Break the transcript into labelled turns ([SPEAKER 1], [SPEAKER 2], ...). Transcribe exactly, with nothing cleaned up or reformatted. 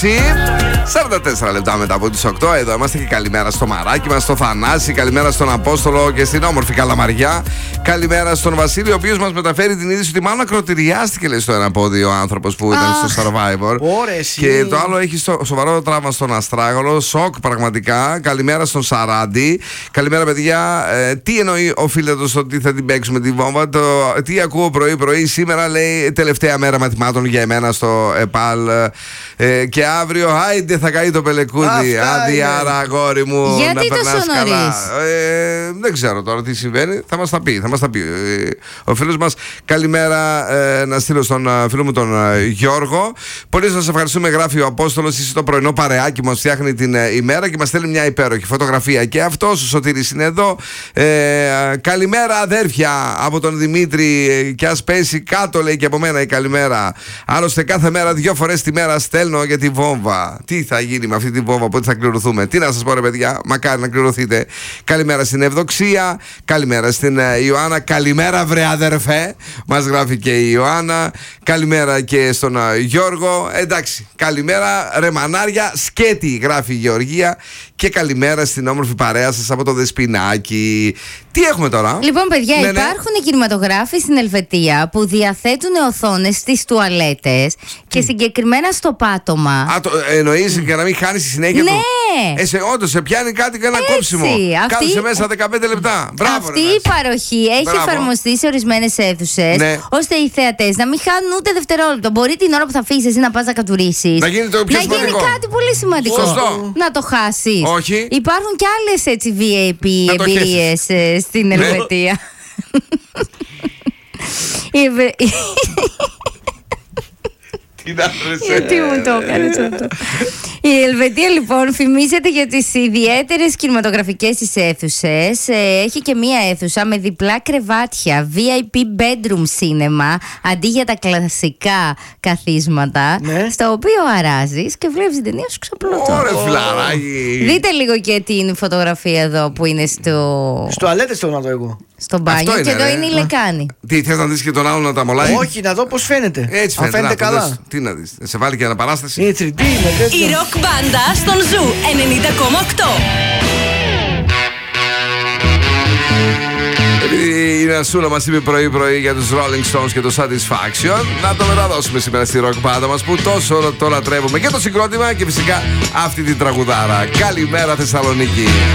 [SPEAKER 1] σαράντα τέσσερα λεπτά μετά από τις οκτώ. Εδώ είμαστε και καλημέρα στο Μαράκι μας, στο Θανάση. Καλημέρα στον Απόστολο και στην όμορφη Καλαμαριά. Καλημέρα στον Βασίλη, ο οποίος μας μεταφέρει την είδηση ότι μάλλον ακροτηριάστηκε, λέει, στο ένα πόδι ο άνθρωπος που ήταν
[SPEAKER 2] Αχ,
[SPEAKER 1] στο Survivor.
[SPEAKER 2] Ωραία,
[SPEAKER 1] Και το άλλο έχει στο, σοβαρό τραύμα στον Αστράγαλο. Σοκ πραγματικά. Καλημέρα στον Σαράντι. Καλημέρα, παιδιά. Ε, τι εννοεί οφείλεται στο ότι θα την παίξουμε τη βόμβα? Το, τι ακούω πρωί-πρωί σήμερα, λέει, τελευταία μέρα μαθημάτων για εμένα στο ΕΠΑΛ. Ε, και αύριο, άιντε, θα καεί το πελεκούδι. Άντε, άρα, αγόρι μου.
[SPEAKER 3] Γιατί
[SPEAKER 1] να
[SPEAKER 3] τόσο νωρίς?
[SPEAKER 1] Ε, δεν ξέρω τώρα τι συμβαίνει. Θα μας τα πει. Θα μας τα πει ε, ο φίλος μας. Καλημέρα, ε, να στείλω στον ε, φίλο μου τον ε, Γιώργο. Πολύ σας ευχαριστούμε, γράφει ο Απόστολος. Είσαι το πρωινό παρεάκι μας, φτιάχνει την ε, ημέρα και μας στέλνει μια υπέροχη φωτογραφία. Και αυτός ο Σωτήρης είναι εδώ. Ε, καλημέρα, αδέρφια, από τον Δημήτρη. Ε, και ας πέσει κάτω, λέει, και από μένα η καλημέρα. Άλλωστε, κάθε μέρα, δύο φορές τη μέρα στέλνω για τη βόμβα. Τι θα γίνει με αυτή τη βόμβα, πότε θα κληρωθούμε? Τι να σας πω, ρε παιδιά, μακάρι να κληρωθείτε. Καλημέρα στην Ευδοξία. Καλημέρα στην ε, Ιωάννα. Καλημέρα, βρε αδερφέ, μας γράφει και η Ιωάννα. Καλημέρα και στον ε, Γιώργο. Εντάξει, καλημέρα, ρε μανάρια, σκέτη, γράφει η Γεωργία. Και καλημέρα στην όμορφη παρέα σας από το Δεσποινάκι. Τι έχουμε τώρα?
[SPEAKER 3] Λοιπόν, παιδιά,
[SPEAKER 1] ναι, ναι.
[SPEAKER 3] υπάρχουν κινηματογράφοι στην Ελβετία που διαθέτουν οθόνες στις τουαλέτες και συγκεκριμένα στο πάτωμα.
[SPEAKER 1] Α, το εννοείς για να μην χάνεις τη συνέχεια
[SPEAKER 3] Ναι.
[SPEAKER 1] του? Ε, σε, όντως, σε πιάνει κάτι και ένα
[SPEAKER 3] Έτσι,
[SPEAKER 1] κόψιμο.
[SPEAKER 3] αυτή-
[SPEAKER 1] Κάτσε μέσα δεκαπέντε λεπτά. Μπράβο,
[SPEAKER 3] Αυτή
[SPEAKER 1] ρε,
[SPEAKER 3] η
[SPEAKER 1] Νάση.
[SPEAKER 3] παροχή έχει
[SPEAKER 1] Μπράβο.
[SPEAKER 3] εφαρμοστεί σε ορισμένες αίθουσες,
[SPEAKER 1] Ναι.
[SPEAKER 3] ώστε οι θεατές να μην χάνουν ούτε δευτερόλεπτο. Μπορεί την ώρα που θα φύγεις εσύ να πας να κατουρίσεις,
[SPEAKER 1] Να γίνει το πιο
[SPEAKER 3] να γίνει
[SPEAKER 1] σημαντικό.
[SPEAKER 3] κάτι πολύ σημαντικό.
[SPEAKER 1] Σωστό.
[SPEAKER 3] Να το χάσεις.
[SPEAKER 1] Όχι.
[SPEAKER 3] Υπάρχουν και άλλες έτσι βι έι πι
[SPEAKER 1] Να το
[SPEAKER 3] εμπειρίες ε, στην
[SPEAKER 1] Ναι.
[SPEAKER 3] Ελβετία. Η Ευε-
[SPEAKER 1] Τι να βρεις, ε.
[SPEAKER 3] Γιατί μου το έκανες αυτό? Η Ελβετία, λοιπόν, φημίζεται για τις ιδιαίτερες κινηματογραφικές της αίθουσες. Ε, έχει και μία αίθουσα με διπλά κρεβάτια, βι άι πι bedroom cinema, αντί για τα κλασικά καθίσματα,
[SPEAKER 2] Ναι.
[SPEAKER 3] στα οποία αράζεις και βλέπεις την ταινία σου ξαπλωτό.
[SPEAKER 1] Ωρε φιλαράκι.
[SPEAKER 3] Δείτε λίγο και την φωτογραφία εδώ που είναι στο,
[SPEAKER 2] Στο αλέτε θέλω να δω εγώ.
[SPEAKER 3] στο μπάνιο.
[SPEAKER 1] Αυτό είναι,
[SPEAKER 3] Και εδώ
[SPEAKER 1] ρε.
[SPEAKER 3] είναι η λεκάνη.
[SPEAKER 1] Τι, θες να δεις και τον άλλον να τα μολάει?
[SPEAKER 2] Όχι, να δω πώς φαίνεται.
[SPEAKER 1] Έτσι
[SPEAKER 2] Αν
[SPEAKER 1] φαίνεται.
[SPEAKER 2] φαίνεται
[SPEAKER 1] να, το
[SPEAKER 2] καλά.
[SPEAKER 1] δεις. Τι να δεις, σε βάλει και αναπαράσταση.
[SPEAKER 2] Είναι θρι ντι, είναι
[SPEAKER 4] Η
[SPEAKER 2] τέτοιο.
[SPEAKER 4] ροκ μπάντα στον Ζου ενενήντα κόμμα οκτώ.
[SPEAKER 1] Επειδή η Νασούλα μας είπε πρωί-πρωί για τους Rolling Stones και το Satisfaction, να το μεταδώσουμε σήμερα στη ροκ μπάντα μας που τόσο το λατρεύουμε, και το συγκρότημα και φυσικά αυτή την τραγουδάρα. Καλημέρα, Θεσσαλονίκη.